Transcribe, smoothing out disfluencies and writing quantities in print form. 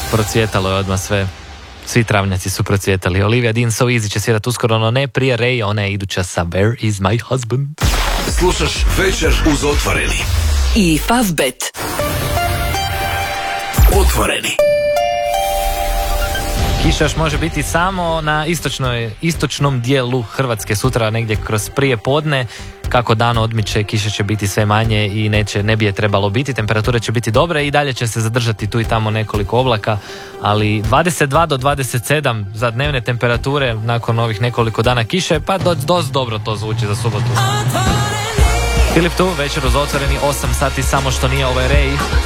procvjetalo je odmah sve. Svi travnjaci su procvjetali. Olivia Dean So Easy će svirati uskoro, no ne prije Ray, ona je iduća sa Where Is My Husband. Slušaš Večer uz Otvoreni i Favbet. Otvoreni. Kiša još može biti samo na istočnom dijelu Hrvatske sutra, negdje kroz prije podne. Kako dan odmiče, kiše će biti sve manje i ne bi je trebalo biti. Temperature će biti dobre i dalje će se zadržati tu i tamo nekoliko oblaka, ali 22 do 27 za dnevne temperature nakon ovih nekoliko dana kiše, pa dosta dobro to zvuči za subotu. Filip tu, Večer uz Otvoreni, 8 sati samo što nije, ovo je Ray.